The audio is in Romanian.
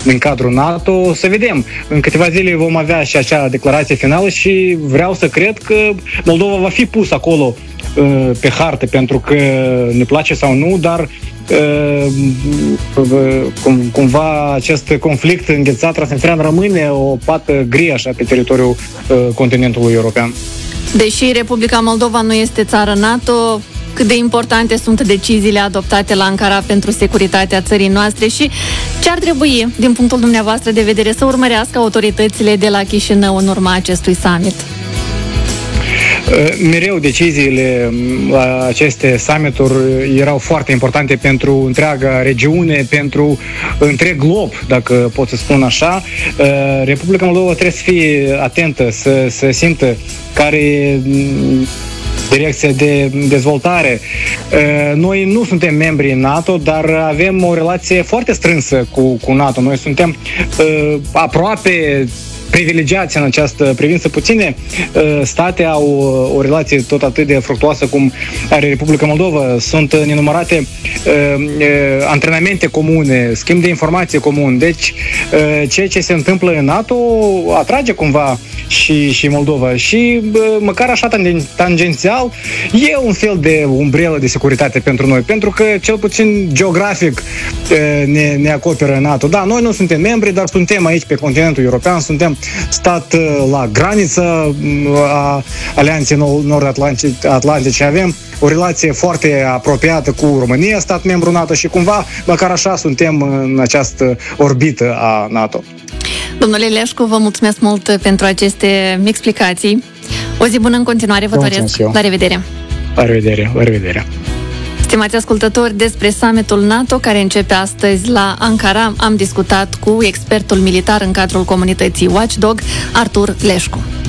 în cadrul NATO. Să vedem. În câteva zile vom avea și acea declarație finală și vreau să cred că Moldova va fi pus acolo pe hartă, pentru că ne place sau nu, dar cumva acest conflict înghețat transnistrean rămâne o pată gri așa pe teritoriul continentului european. Deși Republica Moldova nu este țară NATO, cât de importante sunt deciziile adoptate la Ankara pentru securitatea țării noastre și ce ar trebui, din punctul dumneavoastră de vedere, să urmărească autoritățile de la Chișinău în urma acestui summit? Mereu deciziile la aceste summituri erau foarte importante pentru întreaga regiune, pentru întreg glob, dacă pot să spun așa. Republica Moldova trebuie să fie atentă, să simtă care e direcția de dezvoltare. Noi nu suntem membri în NATO, dar avem o relație foarte strânsă cu NATO. Noi suntem aproape privilegiați în această privință. Puține state au o relație tot atât de fructuoasă cum are Republica Moldova. Sunt nenumărate antrenamente comune, schimb de informații comun. Deci, ceea ce se întâmplă în NATO atrage cumva și Moldova. Și măcar așa tangențial e un fel de umbrelă de securitate pentru noi, pentru că cel puțin geografic ne acoperă NATO. Da, noi nu suntem membri, dar suntem aici pe continentul european, suntem stat la graniță a Alianței Nord-Atlantice, avem o relație foarte apropiată cu România, stat membru NATO, și cumva, măcar așa, suntem în această orbită a NATO. Domnule Leșcu, vă mulțumesc mult pentru aceste explicații. O zi bună în continuare, vă doresc. La revedere! La revedere! La revedere! Stimați ascultători, despre summitul NATO care începe astăzi la Ankara am discutat cu expertul militar în cadrul comunității Watchdog, Artur Leșcu.